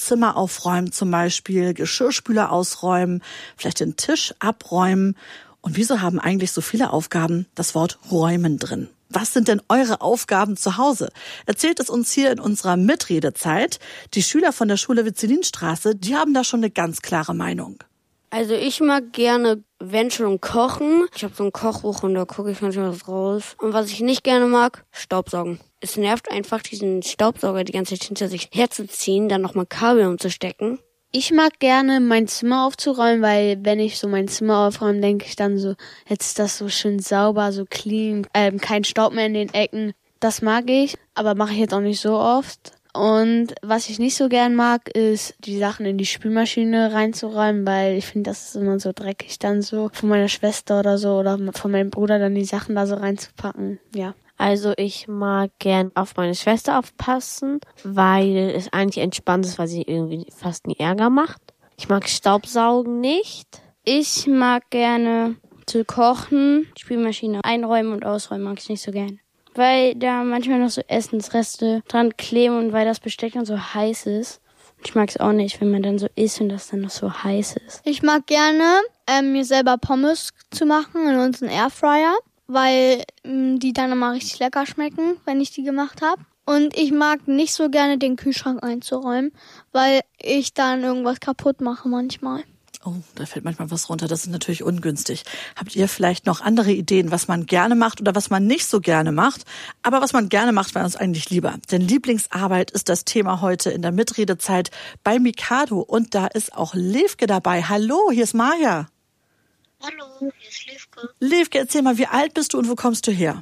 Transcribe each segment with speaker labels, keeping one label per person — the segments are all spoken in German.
Speaker 1: Zimmer aufräumen zum Beispiel, Geschirrspüler ausräumen, vielleicht den Tisch abräumen. Und wieso haben eigentlich so viele Aufgaben das Wort räumen drin? Was sind denn eure Aufgaben zu Hause? Erzählt es uns hier in unserer Mitredezeit. Die Schüler von der Schule Witzelinstraße, die haben da schon eine ganz klare Meinung.
Speaker 2: Also ich mag gerne, wenn schon, kochen. Ich habe so ein Kochbuch und da gucke ich manchmal was raus. Und was ich nicht gerne mag, Staubsaugen. Es nervt einfach, diesen Staubsauger die ganze Zeit hinter sich herzuziehen, dann nochmal Kabel umzustecken.
Speaker 3: Ich mag gerne, mein Zimmer aufzuräumen, weil wenn ich so mein Zimmer aufräume, denke ich dann so, jetzt ist das so schön sauber, so clean, kein Staub mehr in den Ecken. Das mag ich, aber mache ich jetzt auch nicht so oft. Und was ich nicht so gern mag, ist, die Sachen in die Spülmaschine reinzuräumen, weil ich finde, das ist immer so dreckig dann so von meiner Schwester oder so oder von meinem Bruder dann die Sachen da so reinzupacken, ja.
Speaker 4: Also ich mag gern auf meine Schwester aufpassen, weil es eigentlich entspannt ist, weil sie irgendwie fast nie Ärger macht. Ich mag Staubsaugen nicht.
Speaker 5: Ich mag gerne zu kochen, Spülmaschine einräumen und ausräumen mag ich nicht so gern. Weil da manchmal noch so Essensreste dran kleben und weil das Besteck dann so heiß ist. Ich mag es auch nicht, wenn man dann so isst und das dann noch so heiß ist.
Speaker 6: Ich mag gerne, mir selber Pommes zu machen in unseren Airfryer, weil die dann immer richtig lecker schmecken, wenn ich die gemacht habe. Und ich mag nicht so gerne den Kühlschrank einzuräumen, weil ich dann irgendwas kaputt mache manchmal.
Speaker 1: Oh, da fällt manchmal was runter. Das ist natürlich ungünstig. Habt ihr vielleicht noch andere Ideen, was man gerne macht oder was man nicht so gerne macht? Aber was man gerne macht, wäre uns eigentlich lieber. Denn Lieblingsarbeit ist das Thema heute in der Mitredezeit bei Mikado. Und da ist auch Levke dabei. Hallo, hier ist Maja.
Speaker 7: Hallo, hier ist Levke.
Speaker 1: Levke, erzähl mal, wie alt bist du und wo kommst du her?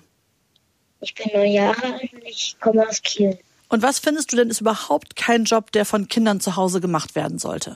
Speaker 7: Ich bin 9 Jahre alt und ich komme aus Kiel.
Speaker 1: Und was findest du denn, ist überhaupt kein Job, der von Kindern zu Hause gemacht werden sollte?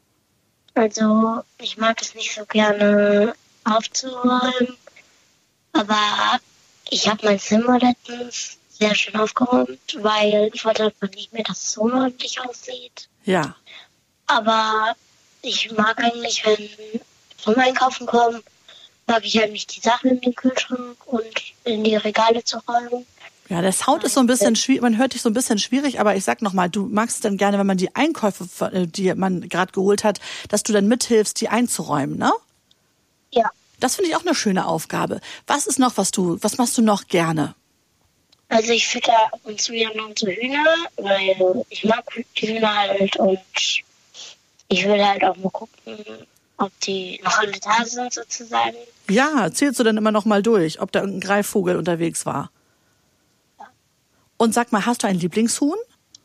Speaker 7: Also, ich mag es nicht so gerne aufzuräumen, aber ich habe mein Zimmer letztens sehr schön aufgeräumt, weil ich wollte einfach nicht mehr, dass es so unordentlich aussieht.
Speaker 1: Ja.
Speaker 7: Aber ich mag eigentlich, wenn vom Einkaufen kommen, mag ich eigentlich die Sachen in den Kühlschrank und in die Regale zu räumen.
Speaker 1: Ja, der Sound ist so ein bisschen schwierig, man hört dich so ein bisschen schwierig, aber ich sag nochmal, du magst es dann gerne, wenn man die Einkäufe, die man gerade geholt hat, dass du dann mithilfst, die einzuräumen, ne?
Speaker 7: Ja.
Speaker 1: Das finde ich auch eine schöne Aufgabe. Was ist noch, was machst du noch gerne?
Speaker 7: Also ich fütter ab und zu ja noch unsere Hühner, weil ich mag die Hühner halt und ich will halt auch mal gucken, ob die noch alle da sind sozusagen.
Speaker 1: Ja, zählst du dann immer noch mal durch, ob da irgendein Greifvogel unterwegs war? Und sag mal, hast du ein Lieblingshuhn?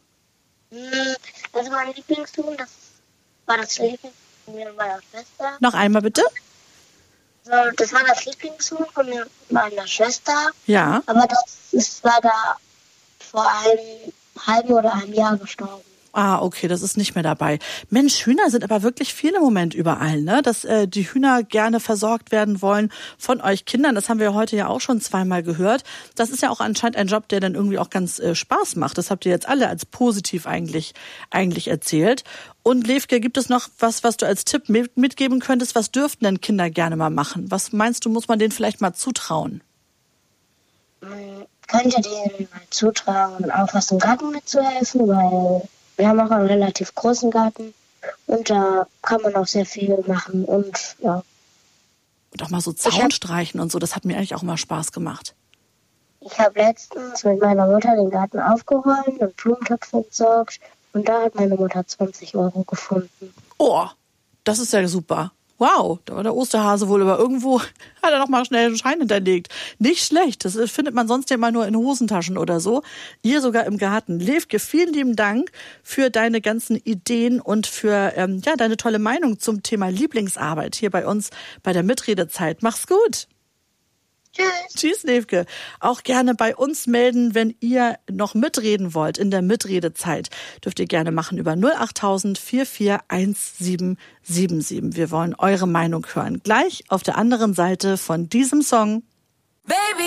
Speaker 7: Also mein Lieblingshuhn, das war das Lieblingshuhn von mir und meiner Schwester.
Speaker 1: Noch einmal bitte?
Speaker 7: So, das war das Lieblingshuhn von mir und meiner Schwester.
Speaker 1: Ja.
Speaker 7: Aber das war da vor einem halben oder einem Jahr gestorben.
Speaker 1: Ah, okay, das ist nicht mehr dabei. Mensch, Hühner sind aber wirklich viel im Moment überall, ne? Dass die Hühner gerne versorgt werden wollen von euch Kindern. Das haben wir heute ja auch schon zweimal gehört. Das ist ja auch anscheinend ein Job, der dann irgendwie auch ganz Spaß macht. Das habt ihr jetzt alle als positiv eigentlich erzählt. Und Levke, gibt es noch was du als Tipp mitgeben könntest? Was dürften denn Kinder gerne mal machen? Was meinst du, muss man denen vielleicht mal zutrauen?
Speaker 7: Man könnte denen mal zutrauen, auch was im Garten mitzuhelfen, weil wir haben auch einen relativ großen Garten und da kann man auch sehr viel machen und ja.
Speaker 1: Und auch mal so Zaun streichen und so, das hat mir eigentlich auch mal Spaß gemacht.
Speaker 7: Ich habe letztens mit meiner Mutter den Garten aufgeräumt und Blumentöpfe entsorgt und da hat meine Mutter 20 € gefunden.
Speaker 1: Oh, das ist ja super. Wow, da war der Osterhase wohl, aber irgendwo hat er noch mal schnell einen Schein hinterlegt. Nicht schlecht, das findet man sonst ja immer nur in Hosentaschen oder so. Hier sogar im Garten. Levke, vielen lieben Dank für deine ganzen Ideen und für deine tolle Meinung zum Thema Lieblingsarbeit hier bei uns bei der Mitredezeit. Mach's gut.
Speaker 7: Tschüss.
Speaker 1: Tschüss, Levke. Auch gerne bei uns melden, wenn ihr noch mitreden wollt in der Mitredezeit. Dürft ihr gerne machen über 08000 441777. Wir wollen eure Meinung hören. Gleich auf der anderen Seite von diesem Song.
Speaker 8: Baby.